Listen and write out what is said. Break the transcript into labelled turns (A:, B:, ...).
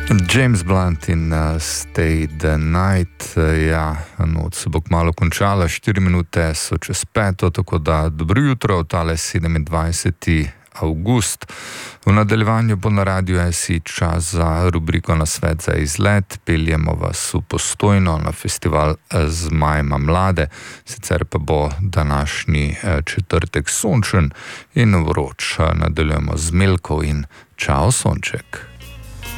A: James Blunt in Stay the Night. Ja, noč se bo kmalu končala, 4 minute so čez 5, tako da dobro jutro, tale 27. avgust. V nadaljevanju bo na Radiu SI čas za rubriko Nasvet za izlet. Peljemo vas v Postojno na festival Zmajma mlade. Sicer pa bo današnji četrtek sončen in vroč. Nadaljujemo z Milko in Čao Sonček.